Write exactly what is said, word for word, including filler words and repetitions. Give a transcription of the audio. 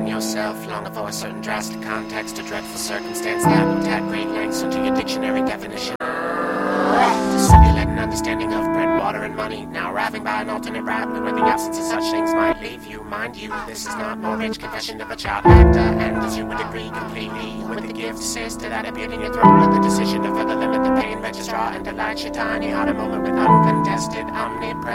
in yourself, longer for a certain drastic context, a dreadful circumstance that will add great lengths into your dictionary definition. To simulate an understanding of bread, water, and money, now arriving by an alternate route where the absence of such things might leave you. Mind you, this is not mortgage confession of a child actor, and as you would agree completely with the gift sister that appeared in your throat, with the decision to further limit the pain registrar and delight your tiny heart a moment with uncontested omnipresence.